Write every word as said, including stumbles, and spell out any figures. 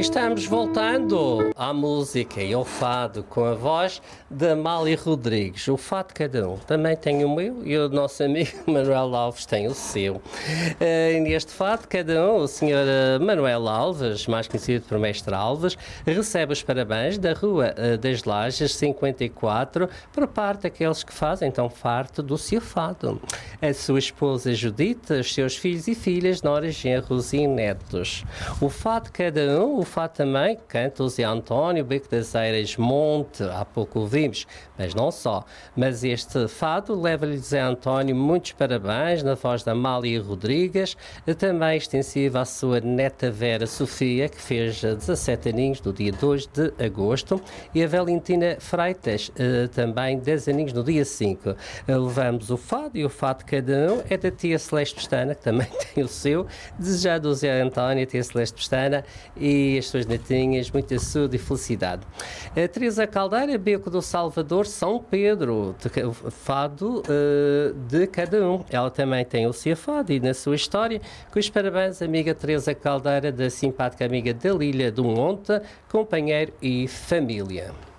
estamos voltando à música e ao fado com a voz da Amália Rodrigues. O fado de cada um. Também tem o meu e o nosso amigo Manuel Alves tem o seu. Uh, neste fado, cada um, o senhor Manuel Alves, mais conhecido por Mestre Alves, recebe os parabéns da Rua uh, das Lajes cinquenta e quatro por parte daqueles que fazem tão farto do seu fado. A sua esposa Judite, os seus filhos e filhas, noras, genros e netos. O fado de cada um, o fado também canta o Zé António, Beco das Eiras, Monte, há pouco ouvimos, mas não só. Mas este fado leva-lhe Zé António muitos parabéns na voz da Amália Rodrigues, também extensiva à sua neta Vera Sofia, que fez dezassete aninhos no dia dois de agosto, e a Valentina Freitas, também dez aninhos no dia cinco. Levamos o fado e o fado de cada um é da tia Celeste Pestana, que também tem o seu, desejado o Zé António, a tia Celeste Pestana e as suas netinhas, muita saúde e felicidade. A Teresa Caldeira, Beco do Salvador, São Pedro, de, fado uh, de cada um. Ela também tem o seu fado e na sua história, com os parabéns, amiga Teresa Caldeira, da simpática amiga da Ilha do Monte, companheiro e família.